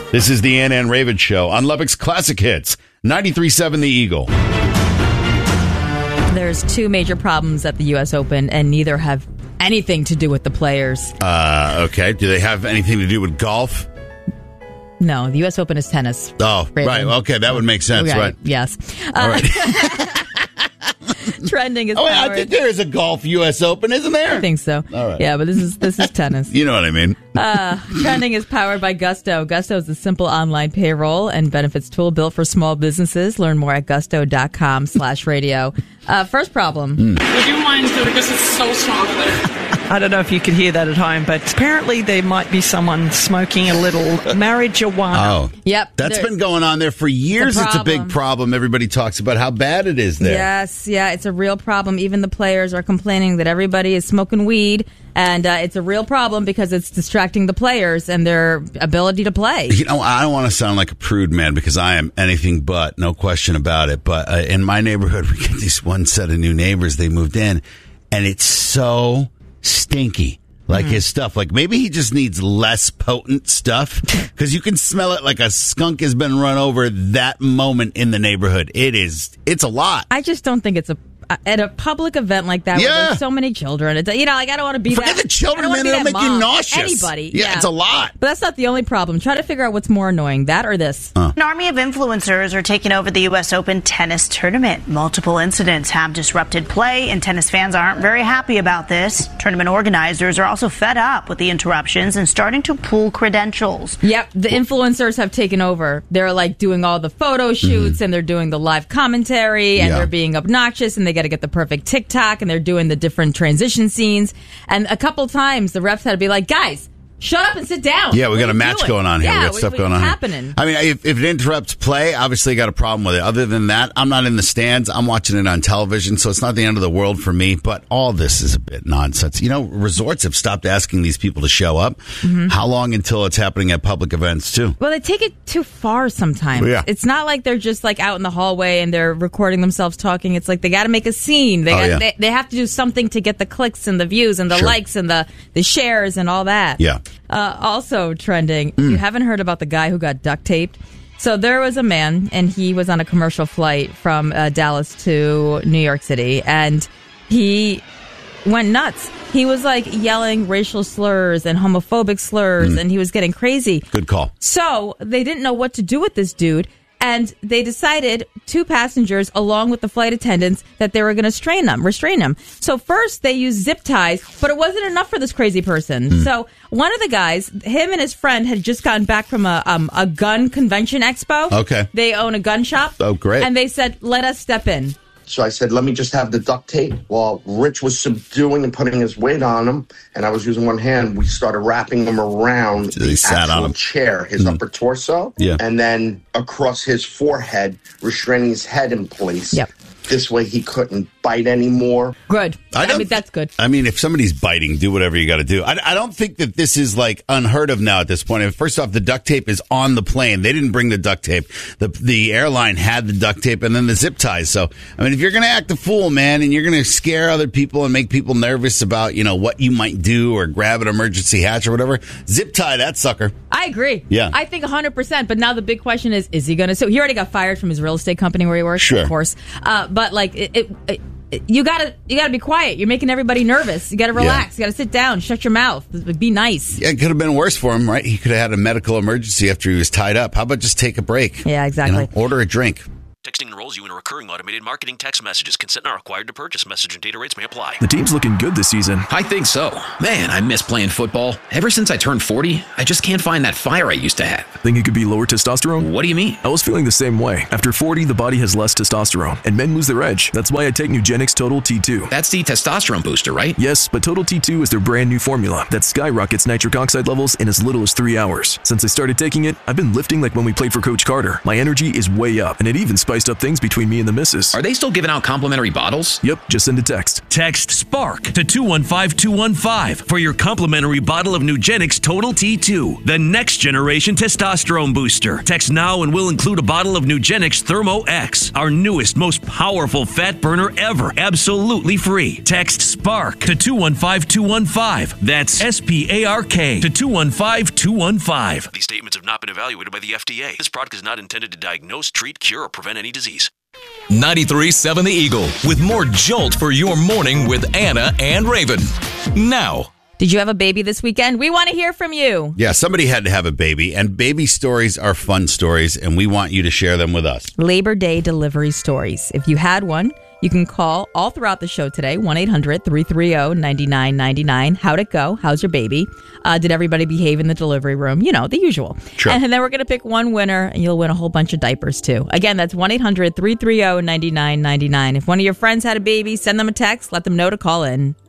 This is the Ann and Raven Show on Lubbock's Classic Hits, 93.7 The Eagle. There's two major problems at the U.S. Open, and neither have anything to do with the players. Okay. Do they have anything to do with golf? No, the U.S. Open is tennis. Oh, Raven. right. Okay, that would make sense, right? Yes. All right. Trending is I powered. think there is a golf U.S. Open, isn't there? I think so. All right. Yeah, but this is tennis. You know what I mean. Trending is powered by Gusto. Gusto is a simple online payroll and benefits tool built for small businesses. Learn more at gusto.com/radio. First problem. Would you mind doing this? It's so strong there. I don't know if you could hear that at home, but apparently there might be someone smoking a little marijuana. Oh. Yep. That's been going on there for years. It's a big problem. Everybody talks about how bad it is there. Yes, yeah, it's a real problem. Even the players are complaining that everybody is smoking weed, and it's a real problem because it's distracting the players and their ability to play. You know, I don't want to sound like a prude, man, because I am anything but, no question about it. But in my neighborhood, we get this one set of new neighbors. They moved in, and it's so stinky. Like his stuff. Like maybe he just needs less potent stuff because you can smell it like a skunk has been run over that moment in the neighborhood. It's a lot. I just don't think it's at a public event like that where there's so many children. It's, I don't want to be Forget the children, man. It'll make you nauseous. Anybody. Yeah, it's a lot. But that's not the only problem. Try to figure out what's more annoying, that or this. An army of influencers are taking over the U.S. Open tennis tournament. Multiple incidents have disrupted play, and tennis fans aren't very happy about this. Tournament organizers are also fed up with the interruptions and starting to pool credentials. Yep, the influencers have taken over. They're like doing all the photo shoots, and they're doing the live commentary, and they're being obnoxious, and they got to get the perfect TikTok, and they're doing the different transition scenes. And a couple times, the refs had to be like, guys, shut up and sit down. Yeah, we got a match going on here. Yeah, we got stuff going on happening? Here. I mean, if it interrupts play, obviously you got a problem with it. Other than that, I'm not in the stands. I'm watching it on television, so it's not the end of the world for me. But all this is a bit nonsense. You know, resorts have stopped asking these people to show up. Mm-hmm. How long until it's happening at public events, too? Well, they take it too far sometimes. Yeah. It's not like they're just like out in the hallway and they're recording themselves talking. It's like they got to make a scene. They have to do something to get the clicks and the views and the likes and the shares and all that. Yeah. Also trending, you haven't heard about the guy who got duct taped? So there was a man, and he was on a commercial flight from Dallas to New York City, and he went nuts. He was like yelling racial slurs and homophobic slurs, and he was getting crazy. Good call. So they didn't know what to do with this dude. And they decided, two passengers, along with the flight attendants, that they were going to restrain him. So first they used zip ties, but it wasn't enough for this crazy person. So one of the guys, him and his friend, had just gotten back from a gun convention expo. Okay. They own a gun shop. Oh, great. And they said, let us step in. So I said, let me just have the duct tape. While Rich was subduing and putting his weight on him, and I was using one hand, we started wrapping him around the actual chair, his upper torso, and then across his forehead, restraining his head in place. Yep. This way he couldn't bite anymore. Good. I mean, that's good. I mean, if somebody's biting, do whatever you got to do. I don't think that this is like unheard of now at this point. First off, the duct tape is on the plane. They didn't bring the duct tape. The airline had the duct tape and then the zip ties. So, I mean, if you're going to act a fool, man, and you're going to scare other people and make people nervous about, what you might do or grab an emergency hatch or whatever, zip tie that sucker. I agree. Yeah. I think 100%. But now the big question is he going to? So he already got fired from his real estate company where he works, sure, of course. But like you gotta be quiet. You're making everybody nervous. You gotta relax. You gotta sit down. Shut your mouth. Be nice. Yeah, it could have been worse for him, right? He could have had a medical emergency after he was tied up. How about just take a break? Yeah, exactly. Order a drink. Texting enrolls you in a recurring automated marketing text messages. Consent not required to purchase. Message and data rates may apply. The team's looking good this season. I think so. Man, I miss playing football. Ever since I turned 40, I just can't find that fire I used to have. Think it could be lower testosterone? What do you mean? I was feeling the same way. After 40, the body has less testosterone, and men lose their edge. That's why I take Nugenix Total T2. That's the testosterone booster, right? Yes, but Total T2 is their brand new formula that skyrockets nitric oxide levels in as little as 3 hours. Since I started taking it, I've been lifting like when we played for Coach Carter. My energy is way up, and it even spiked spiced up things between me and the missus. Are they still giving out complimentary bottles? Yep, just send a text. Text SPARK to 215-215 for your complimentary bottle of Nugenix Total T2, the next generation testosterone booster. Text now and we'll include a bottle of Nugenix Thermo X, our newest, most powerful fat burner ever, absolutely free. Text SPARK to 215-215. That's SPARK to 215-215. These statements have not been evaluated by the FDA. This product is not intended to diagnose, treat, cure, or prevent any disease. 93.7 The Eagle with more jolt for your morning with Anna and Raven. Now. Did you have a baby this weekend? We want to hear from you. Yeah, somebody had to have a baby, and baby stories are fun stories, and we want you to share them with us. Labor Day delivery stories. If you had one, you can call all throughout the show today, 1-800-330-9999. How'd it go? How's your baby? Did everybody behave in the delivery room? You know, the usual. Sure. And then we're going to pick one winner, and you'll win a whole bunch of diapers, too. Again, that's 1-800-330-9999. If one of your friends had a baby, send them a text. Let them know to call in.